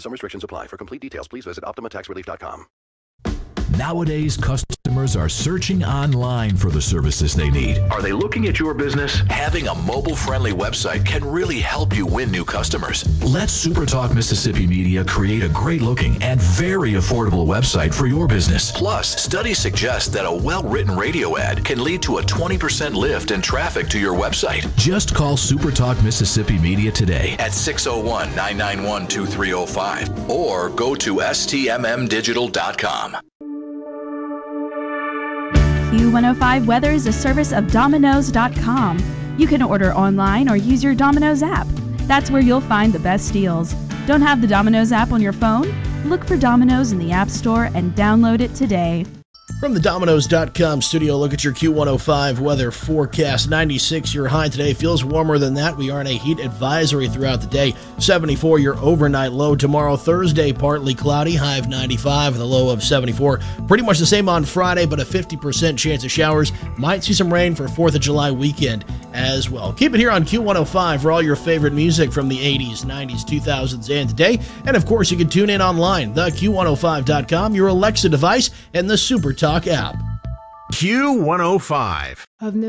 Some restrictions apply. For complete details, please visit OptimaTaxRelief.com. Nowadays, customers are searching online for the services they need. Are they looking at your business? Having a mobile-friendly website can really help you win new customers. Let SuperTalk Mississippi Media create a great-looking and very affordable website for your business. Plus, studies suggest that a well-written radio ad can lead to a 20% lift in traffic to your website. Just call SuperTalk Mississippi Media today at 601-991-2305 or go to stmmdigital.com. Q105 Weather is a service of Domino's.com. You can order online or use your Domino's app. That's where you'll find the best deals. Don't have the Domino's app on your phone? Look for Domino's in the App Store and download it today. From the Domino's.com studio, look at your Q105 weather forecast. 96 your high today. Feels warmer than that. We are in a heat advisory throughout the day. 74 your overnight low. Tomorrow, Thursday, partly cloudy. High of 95 with a low of 74. Pretty much the same on Friday, but a 50% chance of showers. Might see some rain for 4th of July weekend as well. Keep it here on Q105 for all your favorite music from the 80s, 90s, 2000s, and today. And of course, you can tune in online, theq105.com, your Alexa device, and the SuperTalk app. Q105.